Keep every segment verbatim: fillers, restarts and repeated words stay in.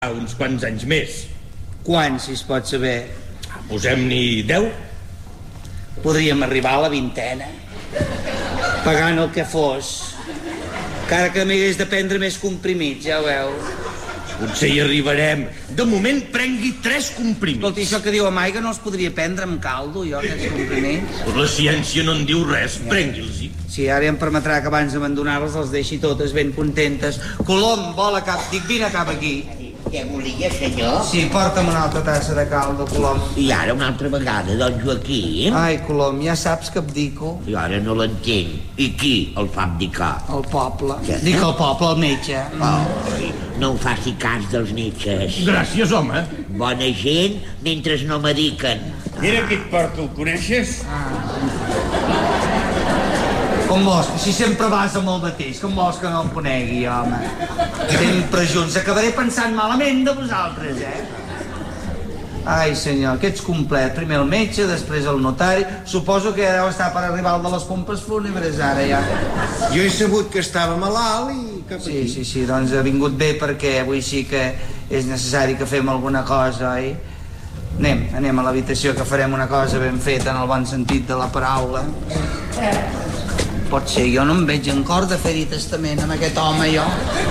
uns quants anys més. Quants, si es pot saber? Posem-n'hi deu. Podríem arribar a la vintena, pagant el que fos. Encara que m'hagués de prendre més comprimits, ja ho veu. Potser hi arribarem. De moment, prengui tres comprimits. Escolti, això que diu en Maiga no els podria prendre amb caldo, jo, aquests comprimits? La ciència no en diu res, ja. Prengui'ls-hi. Sí, ara ja em permetrà que abans d'abandonar-les els deixi totes ben contentes. Colom, vola cap, dic, vine cap aquí. Què volia, senyor? Sí, porta'm una altra tassa de caldo, Colom. I ara una altra vegada, don Joaquim? Ai, Colom, ja saps que abdico. I ara no l'entenc. I qui el fa abdicar? El poble. Què? Dic el poble, el metge. Oh, no em faci cas dels metges. Gràcies, home. Bona gent, mentre no mediquen. Mira qui et porta, el coneixes? Ah. Com vols, si sempre vas amb el mateix, com vols que no el conegui, home? Sempre junts, acabaré pensant malament de vosaltres, eh? Ai, senyor, que ets complet. Primer el metge, després el notari. Suposo que ja deu estar per arribar el de les pompes fúnebres, ara, ja. Jo he sabut que estava malalt i cap Sí, aquí. sí, sí, doncs ha vingut bé perquè avui sí que és necessari que fem alguna cosa, oi? Anem, anem a l'habitació, que farem una cosa ben feta en el bon sentit de la paraula. Pot ser, jo no em veig en cor de fer-hi testament amb aquest home, jo.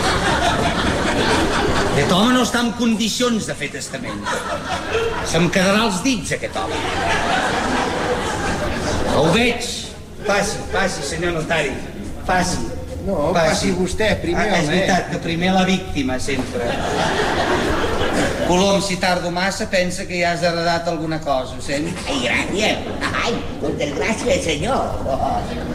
Aquest home no està en condicions de fer testament. Se'm quedarà als dits, aquest home. Ho veig. Passi, passi, senyor notari. Passi. No, passi vostè, primer, ah, és home. veritat, que primer la víctima, sempre. Colom, si tardo massa, pensa que ja has heredat alguna cosa, ho sent? Ai, gràcies. Ai, moltes gràcies, senyor.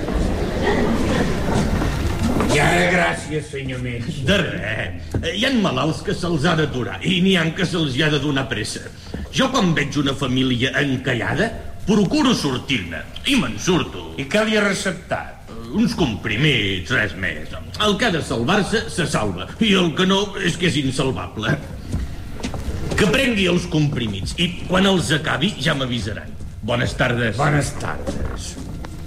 I ara gràcies, senyor metge. De res. Hi ha malalts que se'ls ha d'aturar i n'hi ha que se'ls hi ha de donar pressa. Jo, quan veig una família encallada, procuro sortir-ne. I me'n surto. I què li ha receptat? Uns comprimits, res més. El que ha de salvar-se, se salva. I el que no, és que és insalvable. Que prengui els comprimits i quan els acabi ja m'avisaran. Bones tardes. Bones tardes.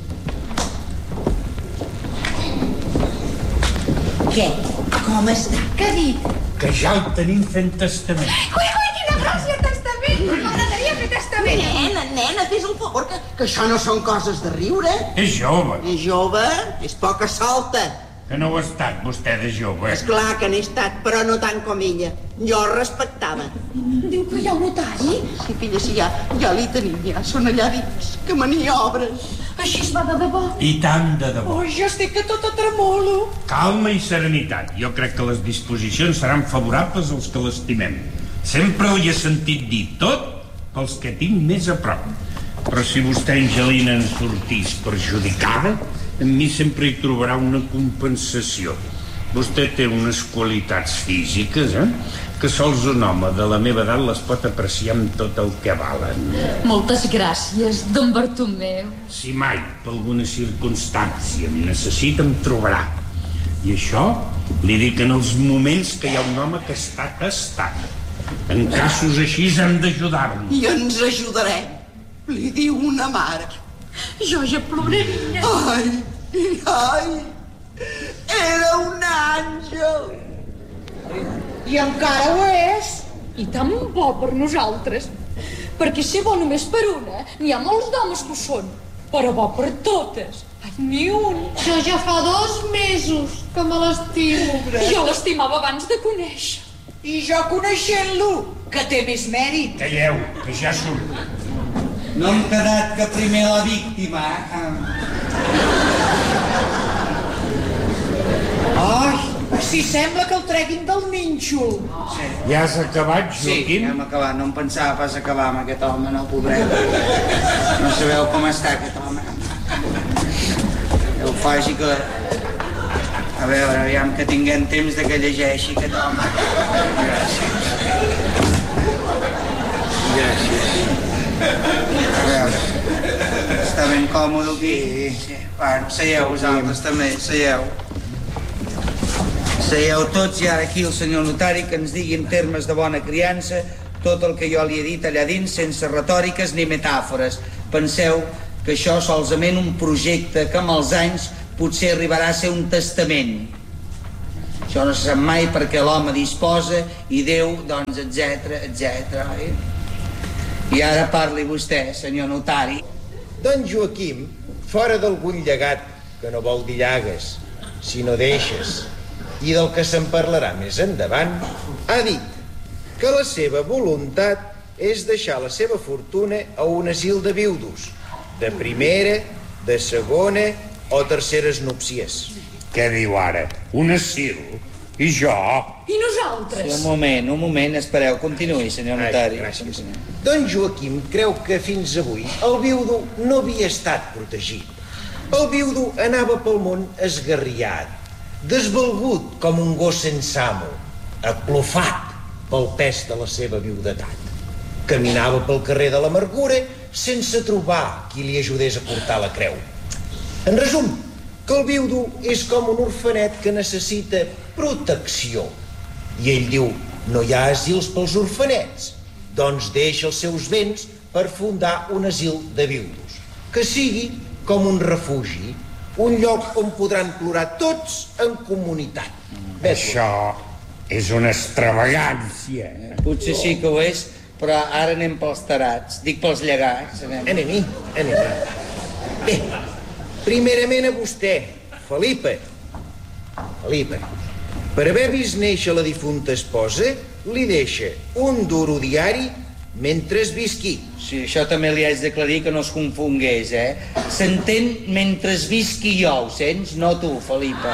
Què? Com està? Què ha dit? Que ja el tenim fent testament. Ui, ui, quina gràcia, testament! M'agradaria fer testament. Nena, nena, fes el favor, que, que això no són coses de riure. És jove. És jove, és poca solta. Que no ho ha estat, vostè, de jove. És clar que n'he estat, però no tant com ella. Jo el respectava. Diu que hi ha un notari? Sí, filla, sí, ja, ja l'hi tenim, ja són allà dins, que maniobres. Així es va de debò. I tant de debò. Oh, jo estic que tota tremolo. Calma i serenitat. Jo crec que les disposicions seran favorables als que l'estimem. Sempre li he sentit dir tot pels que tinc més a prop. Però si vostè, Angelina, en sortís perjudicada, en mi sempre hi trobarà una compensació. Vostè té unes qualitats físiques, eh? Que sols un home de la meva edat les pot apreciar amb tot el que valen. Moltes gràcies, don Bartomeu. Si mai, per alguna circumstància, em necessita, em trobarà. I això li dic en els moments que hi ha un home que està tastat. En casos així hem d'ajudar-lo. I ens ajudarem, li diu una mare. Jo ja ploraria. Ai, ai, era un àngel. I encara ho és. I tan bo per nosaltres. Perquè ser bo només per una, n'hi ha molts d'homes que ho són. Però bo per totes. Ai, ni un. Jo ja fa dos mesos que me l'estimo. Jo l'estimava abans de conèixer. I jo coneixent-lo, que té més mèrit. Calleu, que ja surt. No hem quedat que primer la víctima, eh? Ai, si sembla que el treguin del nínxol. Sí. Ja has acabat, Sí, Joaquim? ja hem acabat. No em pensava pas acabar amb aquest home, no, pobret. No sabeu com està aquest home. Déu faci que... A veure, aviam que tinguem temps de que llegeixi aquest home. Gràcies. Gràcies. A veure, està ben còmode aquí? Sí. Bueno, seieu vosaltres també, seieu. Seieu tots i ara aquí el senyor notari que ens digui en termes de bona criança tot el que jo li he dit allà dins sense retòriques ni metàfores. Penseu que això és solament un projecte que amb els anys potser arribarà a ser un testament. Això no se sap mai perquè l'home disposa i Déu, doncs, etcètera, etcètera. I ara parli vostè, senyor notari. Don Joaquim, fora d'algun llegat, que no vol dir llagues, sinó deixes, i del que se'n parlarà més endavant, ha dit que la seva voluntat és deixar la seva fortuna a un asil de viudos, de primera, de segona o terceres núpcies. Què diu ara? Un asil? I jo? I nosaltres? Sí, un moment, un moment, espereu, continuï, senyor notari. Ai, gràcies. Don Joaquim creu que fins avui el viudo no havia estat protegit. El viudo anava pel món esgarriat, desvalgut com un gos sense amo, aclofat pel pes de la seva viudetat. Caminava pel carrer de l'amargura sense trobar qui li ajudés a portar la creu. En resum, que el viudo és com un orfenet que necessita protecció. I ell diu, no hi ha asils pels orfenets, doncs deixa els seus béns per fundar un asil de viudos, que sigui com un refugi, un lloc on podran plorar tots en comunitat. Això és una extravagància. Potser sí que ho és, però ara anem pels tarats, dic pels llegats. Anem-hi, anem-hi. Bé, primerament a vostè, Felipe. Felipe, per haver vist néixer la difunta esposa, li deixa un duro diari mentre es visqui. Sí, això també li haig d'aclarir que no es confongués, eh? S'entén mentre es visqui jo, ho sents? No tu, Felipe.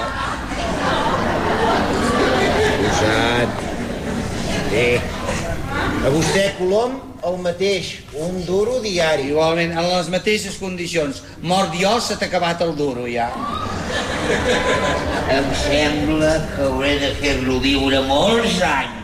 Posat. Bé. A vostè, Colom, el mateix, un duro diari. Igualment, en les mateixes condicions. Mort jo, se t'ha acabat el duro, ja. Em sembla que hauré de fer-lo viure molts anys.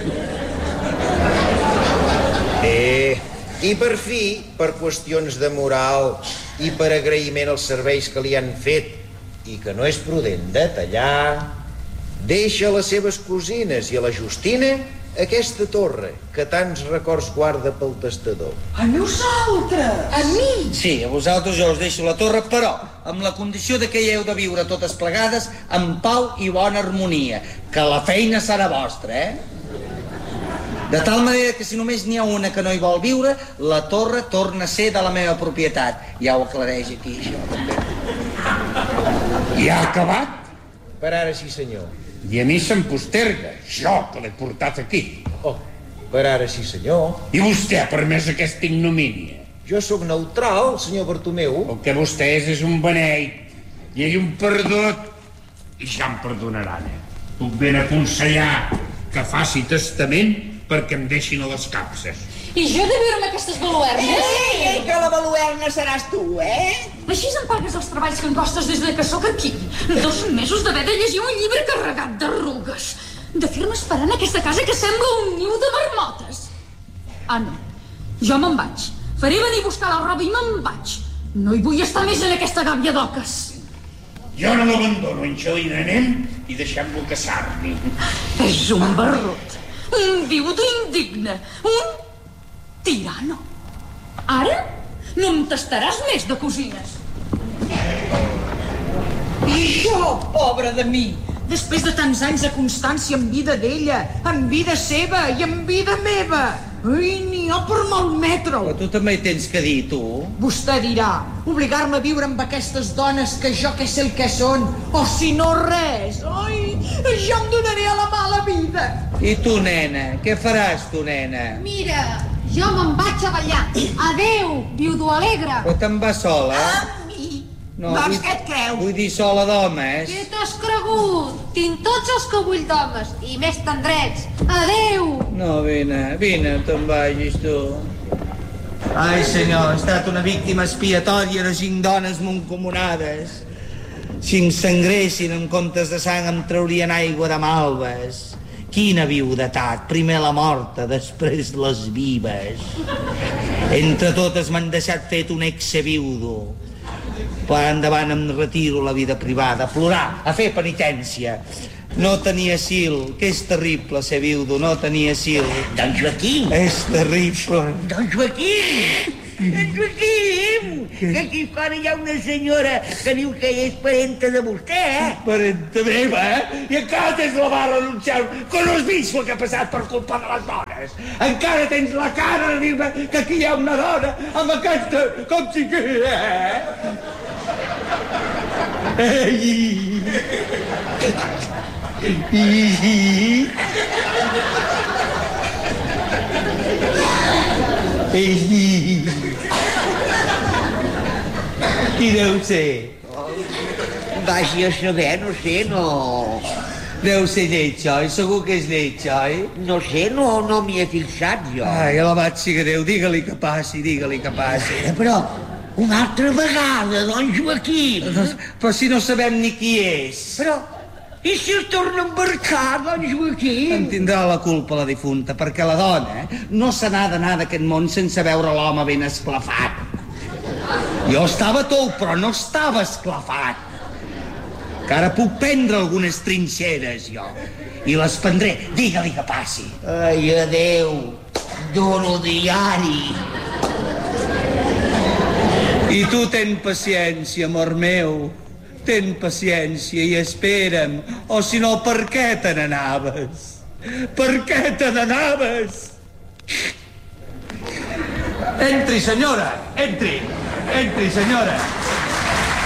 Eh, i per fi, per qüestions de moral i per agraïment als serveis que li han fet i que no és prudent detallar, deixa a les seves cosines i a la Justina aquesta torre que tants records guarda pel testador. A nosaltres! A mi! Sí, a vosaltres jo us deixo la torre, però amb la condició de que hi heu de viure totes plegades en pau i bona harmonia, que la feina serà vostra, eh? De tal manera que si només n'hi ha una que no hi vol viure, la torre torna a ser de la meva propietat. Ja ho aclareix aquí, això, també. Ja ha acabat? Per ara sí, senyor. I a mi se'm posterga, jo que l'he portat aquí. Oh, per ara sí, senyor. I vostè ha permès aquesta ignomínia? Jo sóc neutral, senyor Bartomeu. El que vostè és és un beneit i ell un perdut. I ja em perdonaran, eh? Puc ben aconsellar que faci testament perquè em deixin a les capses. I jo he de viure-me aquestes baluernes? Ei, ei, que la baluerna seràs tu, eh? Així em pagues els treballs que em costes des de que sóc aquí. Dos mesos d'haver de llegir un llibre carregat d'arrugues. De fer-me esperar en aquesta casa que sembla un niu de marmotes. Ah, no. Jo me'n vaig. Faré venir a buscar la roba i me'n vaig. No hi vull estar més en aquesta gàbia d'oques. Jo no l'abandono, Angelina. Anem i deixem-lo caçar-ni. És un barrut. Un viudo indigne. Un tirano. Ara no em tastaràs més de cosines. I jo, pobra de mi, després de tants anys de constància en vida d'ella, en vida seva i en vida meva. Ai, n'hi ha per malmetre-ho. Però tu també hi tens que dir, tu. Vostè dirà, obligar-me a viure amb aquestes dones que jo que sé el que són, o si no res. Ai, ja em donaré a la mala vida. I tu, nena? Què faràs, tu, nena? Mira, jo me'n vaig a ballar. Adéu, viudo alegre. Però te'n vas sola? A mi? No, Doncs vull, què et creus? Vull dir sola d'homes. Què t'has cregut? Tinc tots els que vull d'homes, i més tendrets. Adéu! No, vine, vine, te'n vagis, tu. Ai, senyor, he estat una víctima expiatòria de cinc dones mancomunades. Si em sangressin en comptes de sang em traurien aigua de malves. Quina viudetat, primer la morta, després les vives. Entre totes m'han deixat fet un ex-viudo. Per endavant em retiro la vida privada, a plorar, a fer penitència. No tenia asil, que és terrible ser viudo, no tenia asil. Don Joaquim! És terrible. Don Joaquim! Don Joaquim! que aquí fora hi ha una senyora que diu que és parenta de vostè, eh? Parenta meva, eh? I encara tens la barra d'anunciar que no has vist el que ha passat per culpa de les dones. Encara tens la cara de dir-me que aquí hi ha una dona amb aquesta... com si que... eh? Ei! Ei! Ei! Qui deu ser? Vagi a saber, no sé, no... Deu ser lleig, oi? Segur que és lleig, oi? No sé, no, no m'hi he fixat, jo. Ai, alabat siga Déu, digue-li que passi, digue-li que passi. Eh, però, una altra vegada, don Joaquim. Però si no sabem ni qui és. Però, i si es torna a embarcar, don Joaquim? En tindrà la culpa la difunta, perquè la dona eh, no se n'ha d'anar d'aquest món sense veure l'home ben esclafat. Jo estava tou, però no estava esclafat. Que ara puc prendre algunes trinxeres, jo. I les prendré. Digue-li que passi. Ai, adeu. Dono diari. I tu ten paciència, amor meu. Ten paciència i espera'm. O si no, per què te n'anaves? Per què te n'anaves? Entri, senyora, entri. Entri, senyora.